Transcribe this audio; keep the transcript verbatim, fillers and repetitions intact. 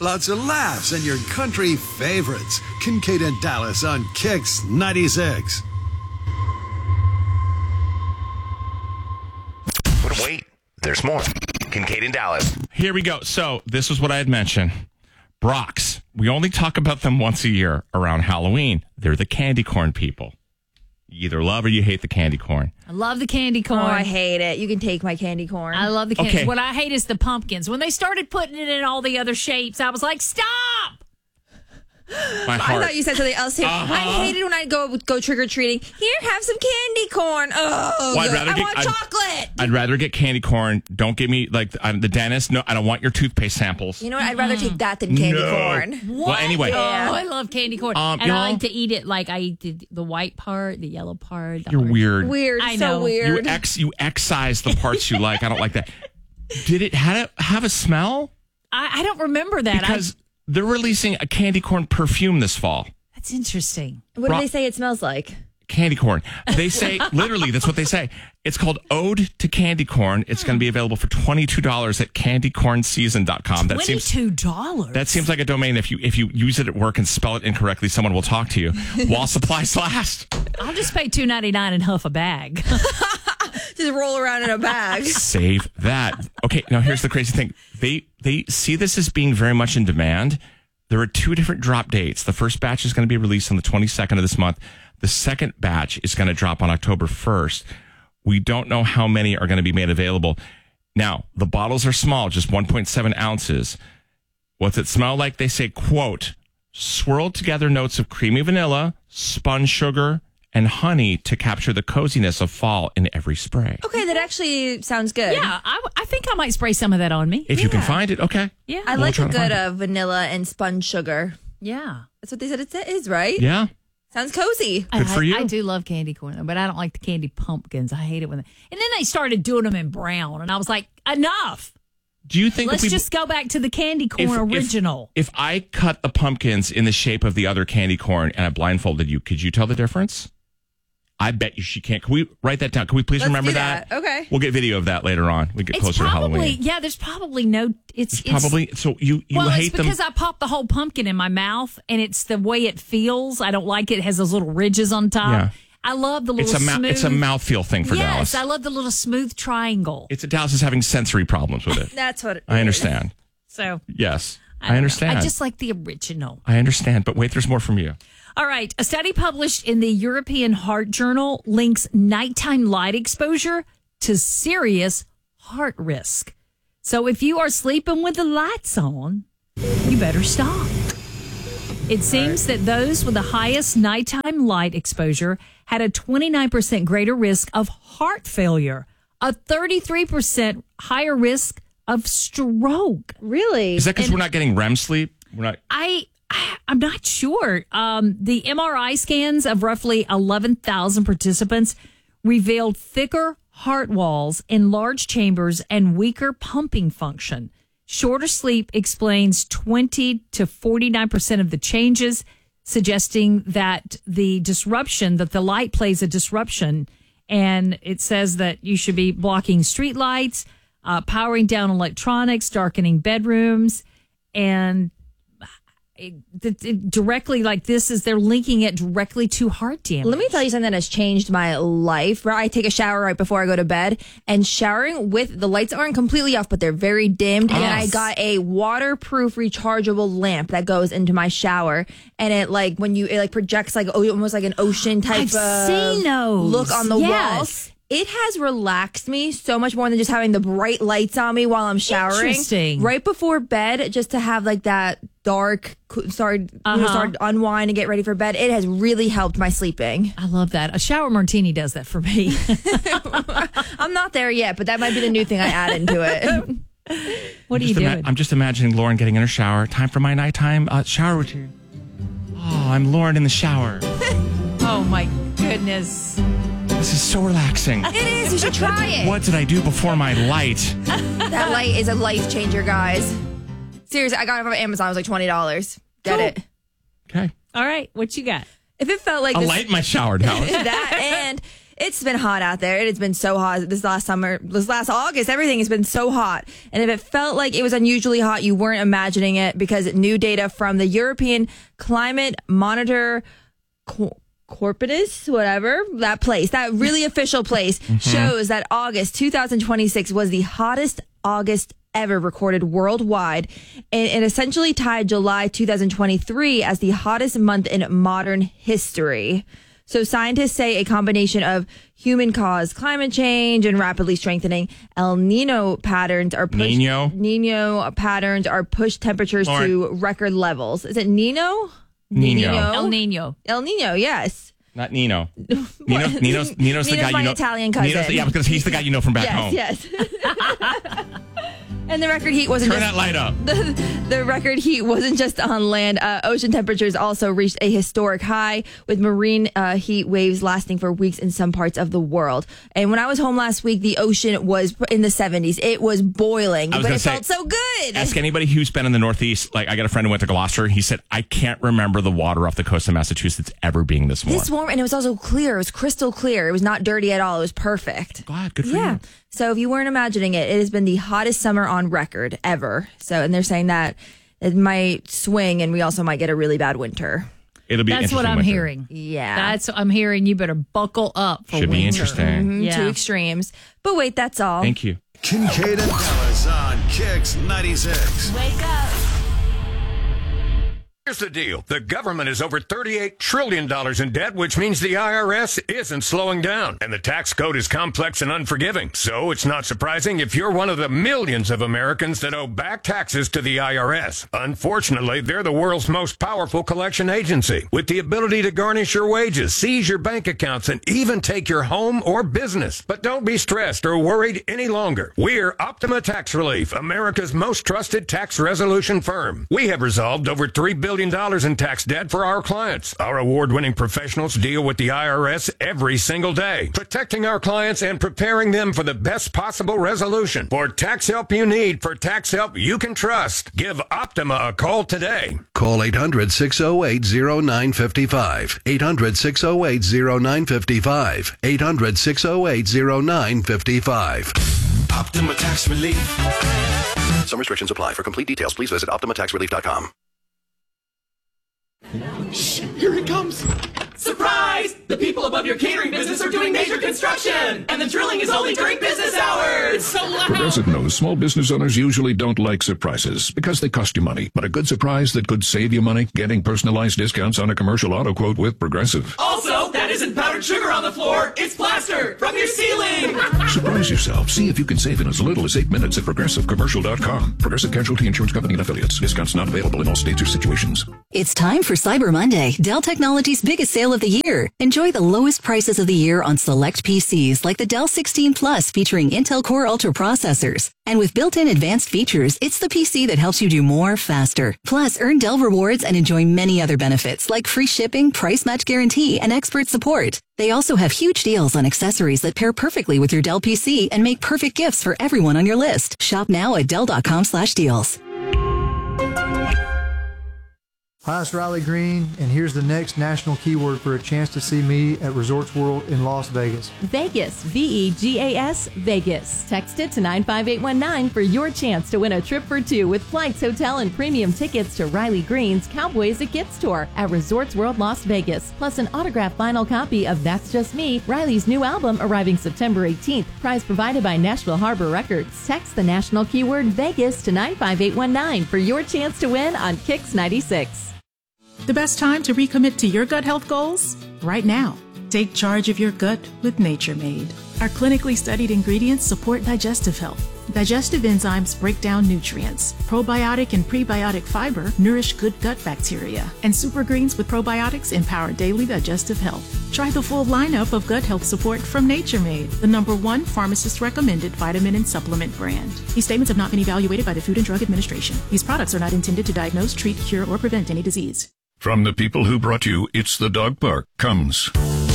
lots of laughs, and your country favorites. Kincaid and Dallas on Kix ninety-six. But wait, there's more. Kincaid and Dallas. Here we go. So this was what I had mentioned. Brock's. We only talk about them once a year around Halloween. They're the candy corn people. You either love or you hate the candy corn. I love the candy corn. Oh, I hate it. You can take my candy corn. I love the candy. Okay. What I hate is the pumpkins. When they started putting it in all the other shapes, I was like, stop! My I heart. thought you said something else here. Uh-huh. I hated when I go go trick or treating. Here, have some candy corn. Oh, Well, I'd rather I get- want I'd- chocolate. I'd rather get candy corn. Don't give me, like, I'm the dentist. No, I don't want your toothpaste samples. You know what? I'd rather take that than candy No. corn. What? Well, anyway. Oh, I love candy corn. Um, and you I know- like to eat it like I eat the, the white part, the yellow part. the You're orange. weird. Weird. I so know. You weird. ex you excise the parts you like. I don't like that. Did it had it have a smell? I, I don't remember that. Because they're releasing a candy corn perfume this fall. I, that's interesting. what do Bro- they say it smells like? Candy corn. They say, literally, that's what they say. It's called Ode to Candy Corn. It's going to be available for twenty-two dollars at candy corn season dot com. That seems twenty-two dollars. that seems like a domain. If you if you use it at work and spell it incorrectly, someone will talk to you while supplies last. I'll just pay two ninety-nine and huff a bag. Just roll around in a bag. Save that. Okay, now here's the crazy thing. They they see this as being very much in demand. There are two different drop dates. The first batch is going to be released on the twenty-second of this month. The second batch is going to drop on October first. We don't know how many are going to be made available. Now, the bottles are small, just one point seven ounces. What's it smell like? They say, quote, swirled together notes of creamy vanilla, spun sugar, and honey to capture the coziness of fall in every spray. Okay, that actually sounds good. Yeah, I, I think I might spray some of that on me. If you can find it, okay. Yeah. I We'll like try a to find good it. uh, vanilla and spun sugar. Yeah. That's what they said it is, right? Yeah. Sounds cozy. Good for I, you. I do love candy corn, though, but I don't like the candy pumpkins. I hate it when they, and then they started doing them in brown, and I was like, enough. Do you think Let's if we, just go back to the candy if- corn if- original. If, I cut the pumpkins in the shape of the other candy corn and I blindfolded you, could you tell the difference? I bet you she can't. Can we write that down? Can we please Let's remember do that. that? Okay. We'll get video of that later on. We get It's closer probably to Halloween. yeah. There's probably no. It's, It's probably so you you well, hate it's them. because I popped the whole pumpkin in my mouth, and it's the way it feels. I don't like it. It has those little ridges on top. Yeah. I love the little It's a mou- smooth. it's a mouthfeel thing for yes, Dallas. I love the little smooth triangle. It's Dallas is having sensory problems with it. That's what it I is. understand. So Yes, I, don't know. understand. I just like the original. I understand. But wait, there's more from you. All right. A study published in the European Heart Journal links nighttime light exposure to serious heart risk. So if you are sleeping with the lights on, you better stop. It seems that those with the highest nighttime light exposure had a twenty-nine percent greater risk of heart failure, a thirty-three percent higher risk of stroke. Really? Is that because we're not getting R E M sleep? We're not. I, I I'm not sure. Um, the M R I scans of roughly eleven thousand participants revealed thicker heart walls in large chambers and weaker pumping function. Shorter sleep explains twenty to forty-nine percent of the changes, suggesting that the disruption, that the light plays a disruption. And it says that you should be blocking street lights, uh, powering down electronics, darkening bedrooms, and it, it, it directly like this is they're linking it directly to heart damage. Let me tell you something that has changed my life. Where I take a shower right before I go to bed, and showering with the lights aren't completely off, but they're very dimmed. And I Yes. got a waterproof rechargeable lamp that goes into my shower, and it like when you it like projects like oh, almost like an ocean type I've of seen those. look on the Yes. wall. It has relaxed me so much more than just having the bright lights on me while I'm showering. Interesting. Right before bed, just to have like that dark, start, you know, Uh-huh. start unwind and get ready for bed. It has really helped my sleeping. I love that. A shower martini does that for me. I'm not there yet, but that might be the new thing I add into it. What are you Just ima- doing? I'm just imagining Lauren getting in her shower. Time for my nighttime uh, shower routine. Oh, I'm Lauren in the shower. Oh my goodness. This is so relaxing. It is. You should try it. What did I do before my light? That light is a life changer, guys. Seriously, I got it from Amazon. It was like twenty dollars. Get Cool. it. Okay. All right, what you got? If it felt like I'll this, light my shower now. that and It's been hot out there. It has been so hot this last summer, this last August. Everything has been so hot. And if it felt like it was unusually hot, you weren't imagining it, because new data from the European Climate Monitor Co- Corporatus, whatever, that place, that really official place, mm-hmm. shows that August two thousand twenty-six was the hottest August ever recorded worldwide, and it essentially tied July two thousand twenty-three as the hottest month in modern history. So scientists say a combination of human-caused climate change and rapidly strengthening El Nino patterns are pushed, Nino? Nino patterns are pushed temperatures Lauren. to record levels. Is it Nino? Nino. El Nino. El Nino, yes. Not Nino. Nino Nino's, Nino's the Nino's guy my you know. Italian cousin. Nino's the, yeah, because he's the guy you know from back yes, home. Yes. And the record heat wasn't Turn just, that light up. The, the record heat wasn't just on land. Uh, ocean temperatures also reached a historic high, with marine uh, heat waves lasting for weeks in some parts of the world. And when I was home last week, the ocean was in the seventies. It was boiling, I was but gonna it say, felt so good. Ask anybody who's been in the Northeast. Like, I got a friend who went to Gloucester. He said, I can't remember the water off the coast of Massachusetts ever being this warm. This warm, and it was also clear. It was crystal clear. It was not dirty at all. It was perfect. God, good for Yeah. you. So if you weren't imagining it, it has been the hottest summer on record ever. So, and they're saying that it might swing, and we also might get a really bad winter. It'll be That's what interesting I'm winter. hearing. Yeah. That's what I'm hearing. You better buckle up for Should winter. be interesting. Mhm, Yeah. Two extremes. But wait, that's all. Thank you. Kincaid and Dallas on Kicks ninety-six. Wake up. Here's the deal. The government is over thirty-eight trillion dollars in debt, which means the I R S isn't slowing down. And the tax code is complex and unforgiving. So it's not surprising if you're one of the millions of Americans that owe back taxes to the I R S. Unfortunately, they're the world's most powerful collection agency, with the ability to garnish your wages, seize your bank accounts, and even take your home or business. But don't be stressed or worried any longer. We're Optima Tax Relief, America's most trusted tax resolution firm. We have resolved over three billion dollars in tax debt for our clients. Our award-winning professionals deal with the I R S every single day, protecting our clients and preparing them for the best possible resolution. For tax help you need, for tax help you can trust, give Optima a call today. Call eight hundred, six oh eight, oh nine five five. eight hundred, six oh eight, oh nine five five. eight hundred, six oh eight, oh nine five five. Optima Tax Relief. Some restrictions apply. For complete details, please visit optima tax relief dot com. Shh, here it comes. Surprise! The people above your catering business are doing major construction, and the drilling is only during business hours. It's so loud. Progressive knows small business owners usually don't like surprises because they cost you money. But a good surprise that could save you money, getting personalized discounts on a commercial auto quote with Progressive. Also, that isn't powdered sugar on the floor. It's plaster from your ceiling. Surprise yourself. See if you can save in as little as eight minutes at progressive commercial dot com. Progressive Casualty Insurance Company and Affiliates. Discounts not available in all states or situations. It's time for Cyber Monday, Dell Technologies' biggest sale of the year. Enjoy the lowest prices of the year on select P Cs like the Dell sixteen Plus featuring Intel Core Ultra processors. And with built-in advanced features, it's the P C that helps you do more faster. Plus, earn Dell rewards and enjoy many other benefits like free shipping, price match guarantee, and expert support. They also have huge deals on accessories that pair perfectly with your Dell P C and make perfect gifts for everyone on your list. Shop now at dell dot com slash deals. Hi, it's Riley Green, and here's the next national keyword for a chance to see me at Resorts World in Las Vegas. Vegas, V E G A S, Vegas. Text it to nine five eight one nine for your chance to win a trip for two with flights, hotel, and premium tickets to Riley Green's Cowboys It Gets tour at Resorts World Las Vegas, plus an autographed vinyl copy of That's Just Me, Riley's new album arriving September eighteenth. Prize provided by Nashville Harbor Records. Text the national keyword Vegas to nine five eight one nine for your chance to win on Kicks ninety-six. The best time to recommit to your gut health goals? Right now. Take charge of your gut with Nature Made. Our clinically studied ingredients support digestive health. Digestive enzymes break down nutrients. Probiotic and prebiotic fiber nourish good gut bacteria. And super greens with probiotics empower daily digestive health. Try the full lineup of gut health support from Nature Made, the number one pharmacist-recommended vitamin and supplement brand. These statements have not been evaluated by the Food and Drug Administration. These products are not intended to diagnose, treat, cure, or prevent any disease. From the people who brought you It's the Dog Park comes